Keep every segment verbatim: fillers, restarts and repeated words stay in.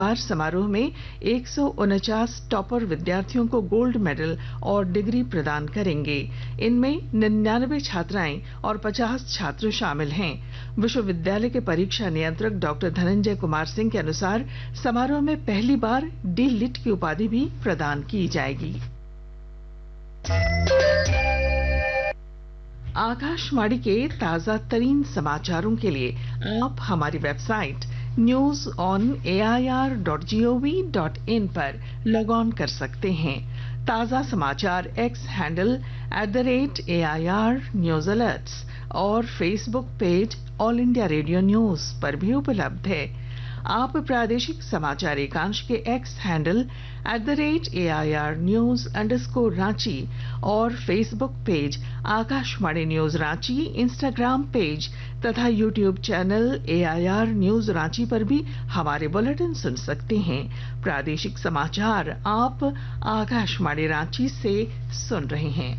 समारोह में एक सौ उनचास टॉपर विद्यार्थियों को गोल्ड मेडल और डिग्री प्रदान करेंगे। इनमें निन्यानवे छात्राएं और पचास छात्र शामिल हैं। विश्वविद्यालय के परीक्षा नियंत्रक डॉक्टर धनंजय कुमार सिंह के अनुसार समारोह में पहली बार डी लिट की उपाधि भी प्रदान की जाएगी। आकाशवाणी के ताजा तरीन समाचारों के लिए आप हमारी website news on A I R dot G O V dot in पर लॉग ऑन कर सकते हैं। ताजा समाचार x handle at the rate A I R news alerts और Facebook page all India radio news पर भी उपलब्ध है। आप प्रादेशिक समाचार एकांश के x handle at the rate A I R news underscore Ranchi और Facebook page Akashvani news Ranchi, Instagram page तथा YouTube channel A I R news Ranchi पर भी हमारे बुलेटिन सुन सकते हैं। प्रादेशिक समाचार आप आकाशवाणी रांची से सुन रहे हैं।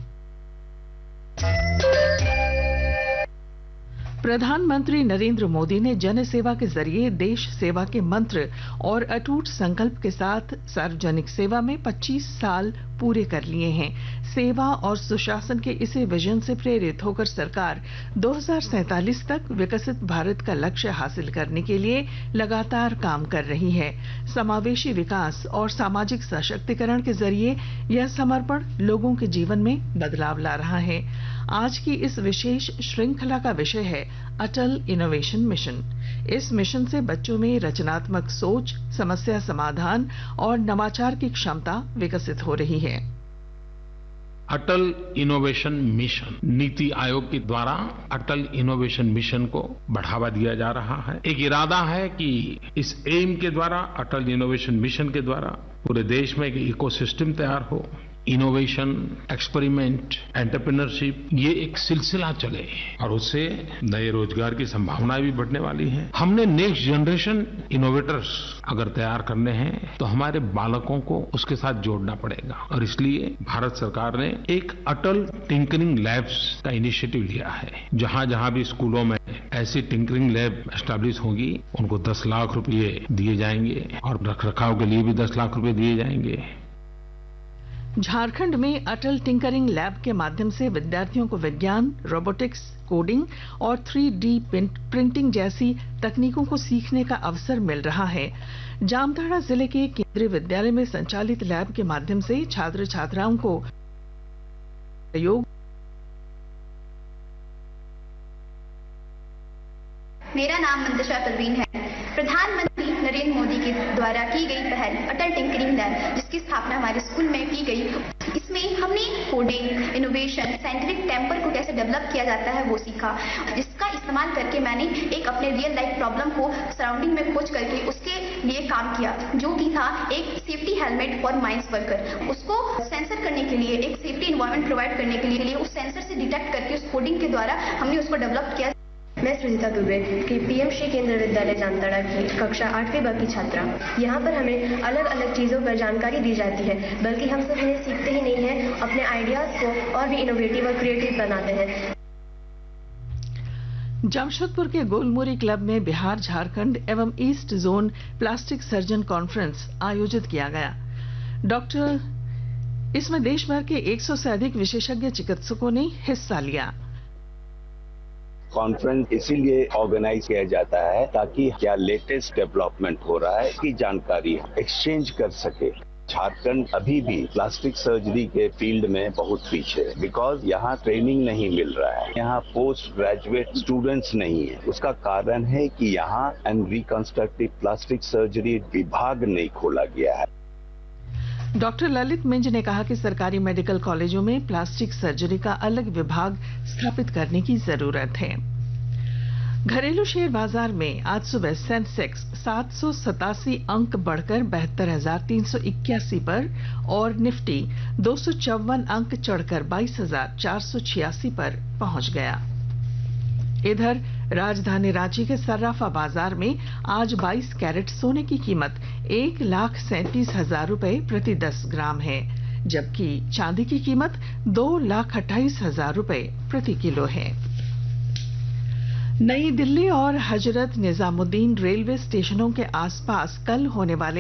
प्रधानमंत्री नरेंद्र मोदी ने जन सेवा के जरिए देश सेवा के मंत्र और अटूट संकल्प के साथ सार्वजनिक सेवा में पच्चीस साल पूरे कर लिए हैं। सेवा और सुशासन के इसी विजन से प्रेरित होकर सरकार दो हज़ार सैंतालीस तक विकसित भारत का लक्ष्य हासिल करने के लिए लगातार काम कर रही है। समावेशी विकास और सामाजिक सशक्तिकरण के जरिए यह समर्पण लोगों के जीवन में बदलाव ला रहा है। आज की इस विशेष श्रृंखला का विषय है अटल इनोवेशन मिशन। इस मिशन से बच्चों में रचनात्मक सोच, समस्या समाधान और नवाचार की क्षमता विकसित हो रही है। अटल इनोवेशन मिशन नीति आयोग के द्वारा अटल इनोवेशन मिशन को बढ़ावा दिया जा रहा है। एक इरादा है कि इस एम के द्वारा, अटल इनोवेशन मिशन के द्वारा पूरे देश में एक इकोसिस्टम तैयार हो। इनोवेशन, एक्सपेरिमेंट, एंटरप्रेन्योरशिप ये एक सिलसिला चले और उससे नए रोजगार की संभावनाएं भी बढ़ने वाली हैं। हमने नेक्स्ट जनरेशन इनोवेटर्स अगर तैयार करने हैं तो हमारे बालकों को उसके साथ जोड़ना पड़ेगा और इसलिए भारत सरकार ने एक अटल टिंकरिंग लैब्स का इनिशिएटिव लिया है। जहां जहां भी स्कूलों में ऐसी टिंकरिंग लैब एस्टैब्लिश होगी उनको दस लाख रुपये दिए जाएंगे और रखरखाव के लिए भी दस लाख रुपये दिए जाएंगे। झारखंड में अटल टिंकरिंग लैब के माध्यम से विद्यार्थियों को विज्ञान, रोबोटिक्स, कोडिंग और थ्री डी प्रिंटिंग जैसी तकनीकों को सीखने का अवसर मिल रहा है। जामताड़ा जिले के केंद्रीय विद्यालय में संचालित लैब के माध्यम से छात्र छात्राओं को योग। मेरा नाम मंतशा परवीन है। प्रधानमंत्री नरेंद्र मोदी के द्वारा की गई पहल अटल टिंकरिंग लैब, जिसकी स्थापना हमारे स्कूल में की गई, इसमें हमने कोडिंग, इनोवेशन, साइंटिफिक टेम्पर को कैसे डेवलप किया जाता है वो सीखा, जिसका इस्तेमाल करके मैंने एक अपने रियल लाइफ प्रॉब्लम को सराउंडिंग में खोज करके उसके लिए काम किया, जो कि था एक safety helmet for mines worker. उसको सेंसर करने के लिए, एक सेफ्टी एनवायरनमेंट प्रोवाइड करने के लिए उस सेंसर से डिटेक्ट करके उस कोडिंग के द्वारा हमने उसको डेवलप किया। मैं सृजिता दुबे की पीएम श्री केंद्रीय विद्यालय जामताड़ा की कक्षा आठवीं ब की छात्रा। यहाँ पर हमें अलग अलग चीज़ों पर जानकारी दी जाती है, बल्कि हम सिर्फ इन्हें सीखते ही नहीं हैं, अपने आइडियाज को और भी इनोवेटिव और क्रिएटिव बनाते हैं। जमशेदपुर के गोलमुरी क्लब में बिहार, झारखंड एवं east zone plastic surgeon conference आयोजित किया गया। डॉक्टर इसमें देश भर के सौ से अधिक विशेषज्ञ चिकित्सकों ने हिस्सा लिया। कॉन्फ्रेंस इसीलिए ऑर्गेनाइज किया जाता है ताकि क्या लेटेस्ट डेवलपमेंट हो रहा है की जानकारी एक्सचेंज कर सके। झारखंड अभी भी प्लास्टिक सर्जरी के फील्ड में बहुत पीछे है, बिकॉज यहाँ ट्रेनिंग नहीं मिल रहा है, यहाँ पोस्ट ग्रेजुएट स्टूडेंट्स नहीं है। उसका कारण है कि यहाँ एंड रिकंस्ट्रक्टिव प्लास्टिक सर्जरी विभाग नहीं खोला गया है। डॉक्टर ललित मिंज ने कहा कि सरकारी मेडिकल कॉलेजों में प्लास्टिक सर्जरी का अलग विभाग स्थापित करने की जरूरत है। घरेलू शेयर बाजार में आज सुबह सेंसेक्स सात सौ सतासी अंक बढ़कर बहत्तर हजार तीन सौ इक्यासी पर और निफ्टी दो सौ चौवन अंक चढ़कर बाईस हजार चार सौ छियासी पर पहुंच गया। इधर राजधानी रांची के सर्राफा बाजार में आज बाईस कैरेट सोने की कीमत एक लाख सैंतीस हजार रूपये प्रति दस ग्राम है, जबकि चांदी की कीमत दो लाख अट्ठाईस हजार रूपये प्रति किलो है। नई दिल्ली और हजरत निजामुद्दीन रेलवे स्टेशनों के आसपास कल होने वाले